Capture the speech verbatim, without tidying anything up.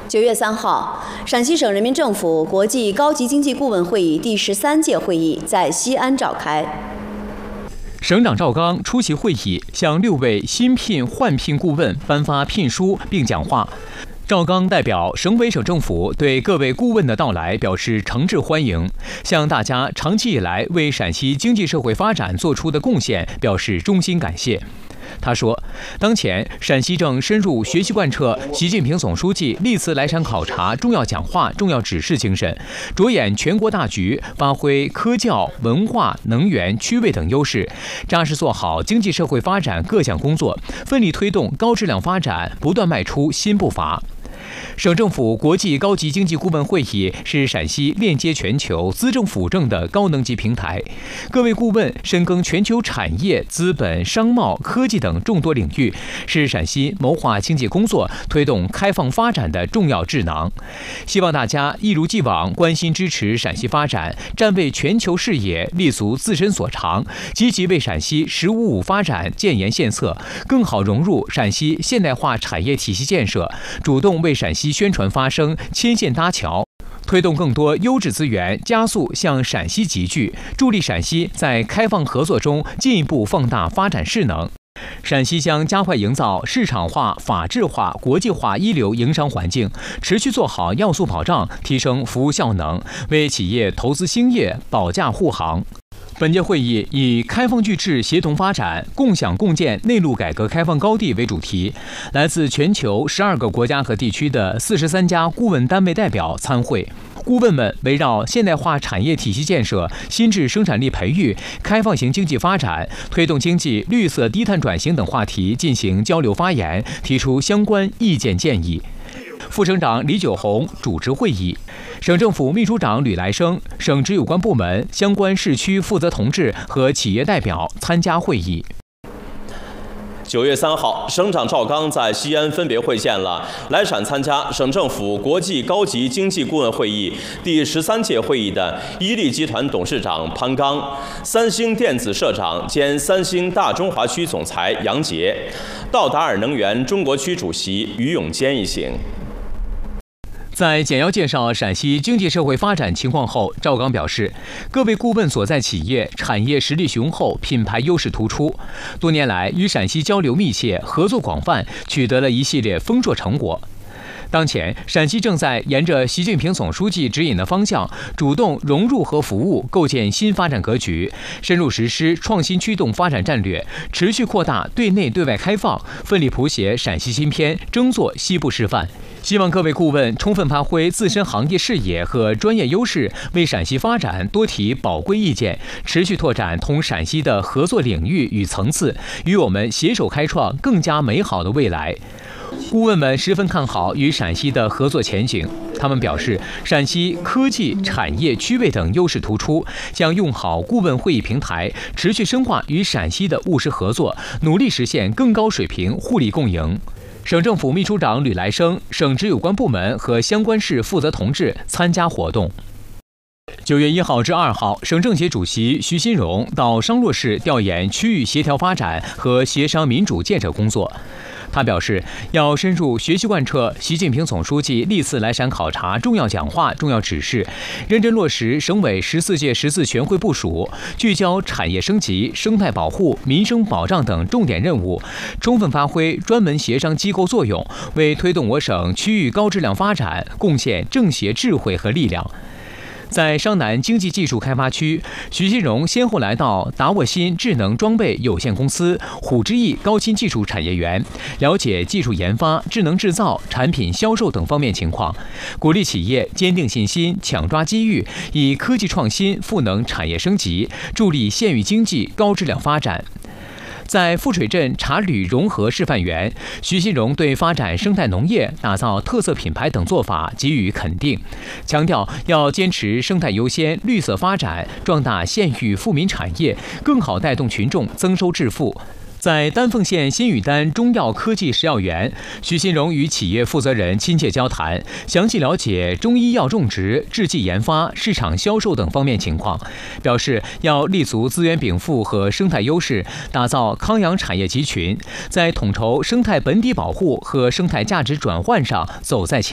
九月三号，陕西省人民政府国际高级经济顾问会议第十三届会议在西安召开。 省长赵刚出席会议，向六位新聘换聘顾问颁发聘书并讲话。赵刚代表省委省政府对各位顾问的到来表示诚挚欢迎，向大家长期以来为陕西经济社会发展做出的贡献表示衷心感谢。他说，当前陕西正深入学习贯彻习近平总书记历次来陕考察重要讲话、重要指示精神，着眼全国大局，发挥科教、文化、能源、区位等优势，扎实做好经济社会发展各项工作，奋力推动高质量发展，不断迈出新步伐。省政府国际高级经济顾问会议是陕西链接全球资政辅政的高能级平台，各位顾问深耕全球产业、资本、商贸、科技等众多领域，是陕西谋划经济工作、推动开放发展的重要智囊。希望大家一如既往关心支持陕西发展，站为全球视野，立足自身所长，积极为陕西“十五五”发展建言献策，更好融入陕西现代化产业体系建设，主动为陕西宣传发声、牵线搭桥，推动更多优质资源加速向陕西集聚，助力陕西在开放合作中进一步放大发展势能。陕西将加快营造市场化、法治化、国际化一流营商环境，持续做好要素保障，提升服务效能，为企业投资兴业保驾护航。本届会议以开放聚智协同发展，共享共建内陆改革开放高地为主题，来自全球十二个国家和地区的四十三家顾问单位代表参会。顾问们围绕现代化产业体系建设、新质生产力培育、开放型经济发展、推动经济绿色低碳转型等话题进行交流发言，提出相关意见建议。副省长李九红主持会议，省政府秘书长吕来生、省直有关部门、相关市区负责同志和企业代表参加会议。 九月三号，省长赵刚在西安分别会见了来陕参加省政府国际高级经济顾问会议第十三届会议的伊利集团董事长潘刚、三星电子社长兼三星大中华区总裁杨杰、道达尔能源中国区主席于永坚一行。 在简要介绍陕西经济社会发展情况后，赵刚表示，各位顾问所在企业产业实力雄厚，品牌优势突出，多年来与陕西交流密切，合作广泛，取得了一系列丰硕成果。当前，陕西正在沿着习近平总书记指引的方向，主动融入和服务，构建新发展格局，深入实施创新驱动发展战略，持续扩大对内对外开放，奋力谱写陕西新篇，争做西部示范。希望各位顾问充分发挥自身行业视野和专业优势，为陕西发展多提宝贵意见，持续拓展同陕西的合作领域与层次，与我们携手开创更加美好的未来。顾问们十分看好与陕西的合作前景，他们表示，陕西科技、产业、区位等优势突出，将用好顾问会议平台，持续深化与陕西的务实合作，努力实现更高水平互利共赢。省政府秘书长吕来生、省直有关部门和相关市负责同志参加活动。九月一号至二号，省政协主席徐新荣到商洛市调研区域协调发展和协商民主建设工作。他表示，要深入学习贯彻习近平总书记历次来陕考察重要讲话、重要指示，认真落实省委十四届十四全会部署，聚焦产业升级、生态保护、民生保障等重点任务，充分发挥专门协商机构作用，为推动我省区域高质量发展贡献政协智慧和力量。在商南经济技术开发区，徐新荣先后来到达沃新智能装备有限公司、虎之翼高新技术产业园，了解技术研发、智能制造、产品销售等方面情况，鼓励企业坚定信心、抢抓机遇，以科技创新赋能产业升级，助力县域经济高质量发展。在富水镇茶旅融合示范园，徐新荣对发展生态农业、打造特色品牌等做法给予肯定，强调要坚持生态优先、绿色发展，壮大县域富民产业，更好带动群众增收致富。在丹凤县新宇丹中药科技食药园，徐新荣与企业负责人亲切交谈，详细了解中医药种植、制剂研发、市场销售等方面情况，表示要立足资源禀赋和生态优势，打造康养产业集群，在统筹生态本底保护和生态价值转换上走在前。